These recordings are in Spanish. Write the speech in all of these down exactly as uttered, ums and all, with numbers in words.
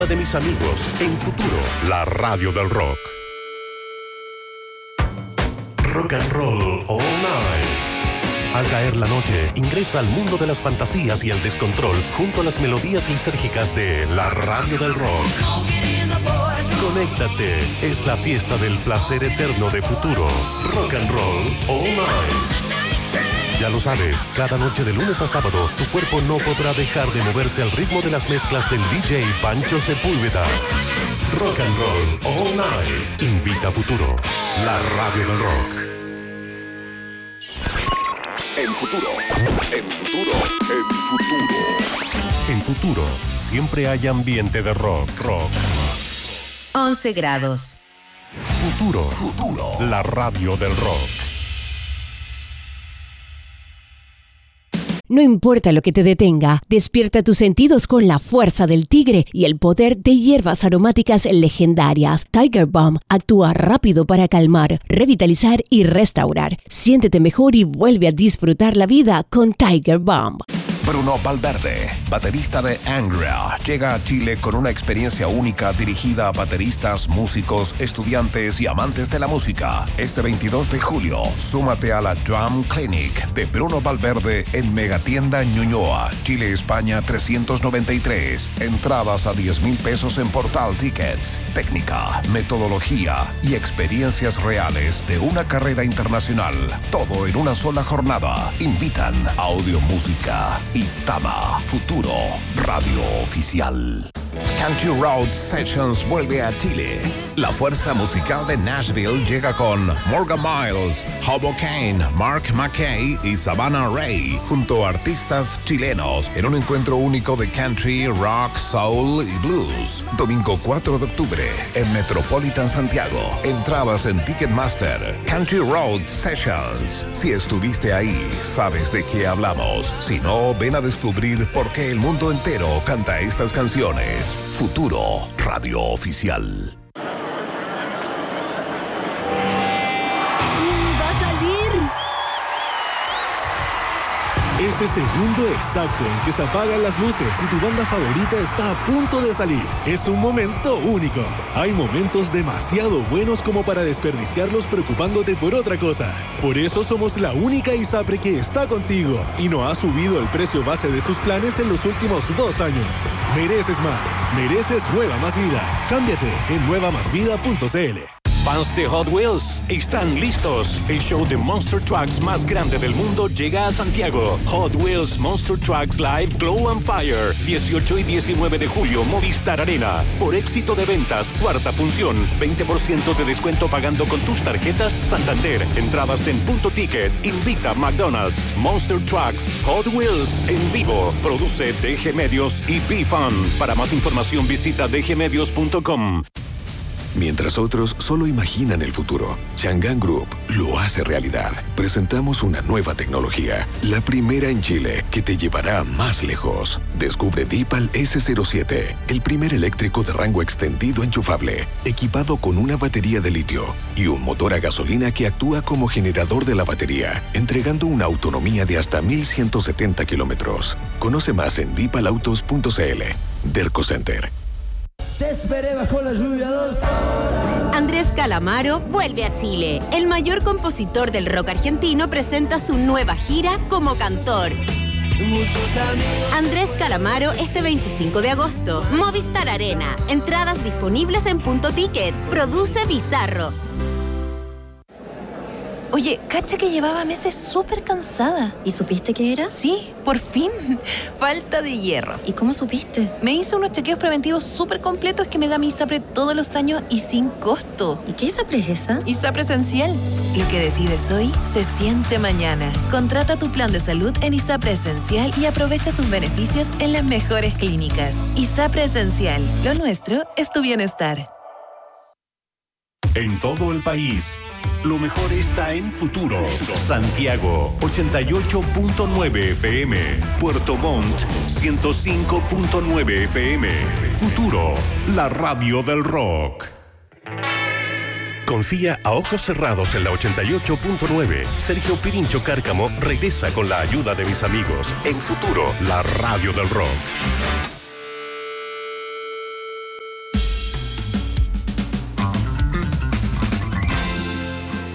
de mis amigos en Futuro, la radio del rock. Rock and roll all night. Al caer la noche, ingresa al mundo de las fantasías y el descontrol junto a las melodías lisérgicas de la radio del rock. Conéctate, es la fiesta del placer eterno de Futuro. Rock and roll all night. Ya lo sabes, cada noche de lunes a sábado, tu cuerpo no podrá dejar de moverse al ritmo de las mezclas del D J Pancho Sepúlveda. Rock and roll all night. Invita a Futuro, la radio del rock. En Futuro, en Futuro, en Futuro. En Futuro, siempre hay ambiente de rock, rock. once grados. Futuro, Futuro, la radio del rock. No importa lo que te detenga, despierta tus sentidos con la fuerza del tigre y el poder de hierbas aromáticas legendarias. Tiger Balm actúa rápido para calmar, revitalizar y restaurar. Siéntete mejor y vuelve a disfrutar la vida con Tiger Balm. Bruno Valverde, baterista de Angra, llega a Chile con una experiencia única dirigida a bateristas, músicos, estudiantes y amantes de la música. Este veintidós de julio, súmate a la Drum Clinic de Bruno Valverde en Megatienda Ñuñoa, Chile, España trescientos noventa y tres. Entradas a diez mil pesos en Portal Tickets. Técnica, metodología y experiencias reales de una carrera internacional. Todo en una sola jornada. Invitan Audio Música y Tama. Futuro, radio oficial. Country Road Sessions vuelve a Chile. La fuerza musical de Nashville llega con Morgan Miles, Hobo Kane, Mark McKay y Savannah Ray, junto a artistas chilenos, en un encuentro único de country, rock, soul y blues. Domingo cuatro de octubre en Metropolitan Santiago. Entradas en Ticketmaster. Country Road Sessions. Si estuviste ahí, sabes de qué hablamos. Si no, ven a descubrir por qué el mundo entero canta estas canciones. Futuro, radio oficial. ¡Va a salir! Ese segundo exacto en que se apagan las luces y tu banda favorita está a punto de salir. Es un momento único. Hay momentos demasiado buenos como para desperdiciarlos preocupándote por otra cosa. Por eso somos la única ISAPRE que está contigo y no ha subido el precio base de sus planes en los últimos dos años. Mereces más. Mereces Nueva Más Vida. Cámbiate en nueva más vida punto c l. Fans de Hot Wheels, están listos. El show de Monster Trucks más grande del mundo llega a Santiago. Hot Wheels Monster Trucks Live Glow and Fire. dieciocho y diecinueve de julio, Movistar Arena. Por éxito de ventas, cuarta función. veinte por ciento de descuento pagando con tus tarjetas Santander. Entradas en Punto Ticket. Invita McDonald's. Monster Trucks Hot Wheels en vivo. Produce D G Medios y B-Fun. Para más información visita d g medios punto com. Mientras otros solo imaginan el futuro, Chang'an Group lo hace realidad. Presentamos una nueva tecnología, la primera en Chile, que te llevará más lejos. Descubre Dipal ese cero siete, el primer eléctrico de rango extendido enchufable, equipado con una batería de litio y un motor a gasolina que actúa como generador de la batería, entregando una autonomía de hasta mil ciento setenta kilómetros. Conoce más en dipal autos punto c l. Derco Center. Te esperé bajo la lluvia dos horas. Andrés Calamaro vuelve a Chile. El mayor compositor del rock argentino presenta su nueva gira como cantor. Muchos amigos. Andrés Calamaro este veinticinco de agosto. Movistar Arena. Entradas disponibles en Punto Ticket. Produce Bizarro. Oye, cacha que llevaba meses súper cansada. ¿Y supiste qué era? Sí, por fin. Falta de hierro. ¿Y cómo supiste? Me hice unos chequeos preventivos súper completos que me da mi ISAPRE todos los años y sin costo. ¿Y qué ISAPRE es esa? ISAPRE Esencial. Lo que decides hoy se siente mañana. Contrata tu plan de salud en ISAPRE Esencial y aprovecha sus beneficios en las mejores clínicas. ISAPRE Esencial. Lo nuestro es tu bienestar. En todo el país, lo mejor está en Futuro. Santiago, ochenta y ocho punto nueve F M. Puerto Montt, ciento cinco punto nueve F M. Futuro, la radio del rock. Confía a ojos cerrados en la ochenta y ocho punto nueve. Sergio Pirincho Cárcamo regresa con la ayuda de mis amigos. En Futuro, la radio del rock.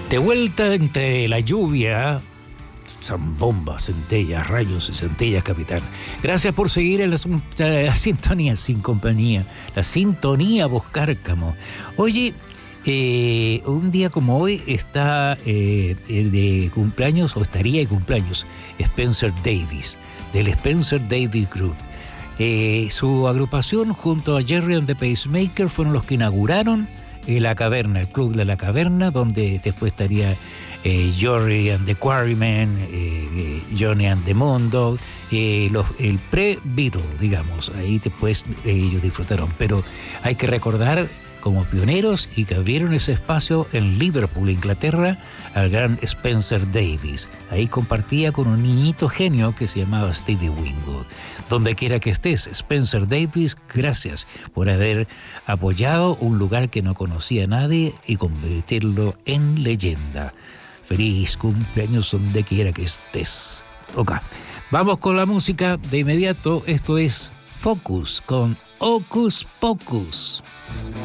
De vuelta entre la lluvia, zambombas, centellas, rayos y centellas, capitán. Gracias por seguir en la, la sintonía sin compañía, la sintonía Boscárcamo. Oye, eh, un día como hoy está eh, el de cumpleaños, o estaría de cumpleaños, Spencer Davis, del Spencer Davis Group. Eh, su agrupación junto a Jerry and the Pacemakers fueron los que inauguraron eh, La Caverna, el Club de La Caverna, donde después estaría eh, Jerry and the Quarrymen, eh, eh, Johnny and the Moondog, eh, los, el pre-Beatle, digamos, ahí después eh, ellos disfrutaron. Pero hay que recordar como pioneros y que abrieron ese espacio en Liverpool, Inglaterra, al gran Spencer Davis. Ahí compartía con un niñito genio que se llamaba Stevie Winwood. Donde quiera que estés, Spencer Davis, gracias por haber apoyado un lugar que no conocía a nadie y convertirlo en leyenda. Feliz cumpleaños donde quiera que estés. Ok, vamos con la música de inmediato. Esto es Focus con Hocus Pocus.